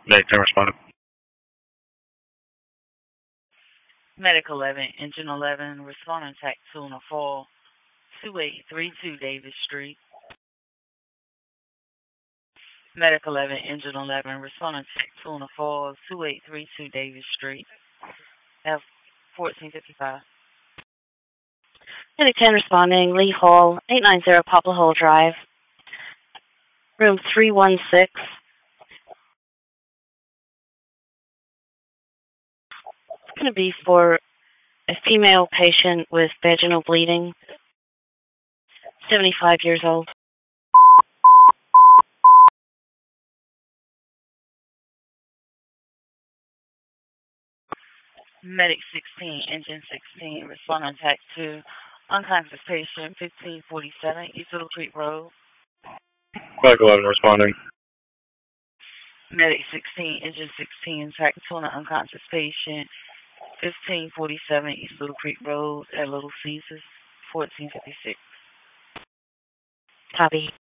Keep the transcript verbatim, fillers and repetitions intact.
Medic ten responded. Medic eleven, Engine eleven, responding to Tuna Fall, two eight three two Davis Street. Medic eleven, Engine eleven, responding to Tuna Falls, two eight three two Davis Street, F fourteen fifty-five. Medic ten responding, Lee Hall, eight nine zero Poplar Hole Drive, room three one six. It's going to be for a female patient with vaginal bleeding, seventy-five years old. Medic sixteen, Engine sixteen, responding to two, unconscious patient, fifteen forty-seven East Little Creek Road. Medic eleven responding. Medic sixteen, Engine sixteen, track two on an unconscious patient, fifteen forty-seven East Little Creek Road at Little Caesars, fourteen fifty-six. Copy.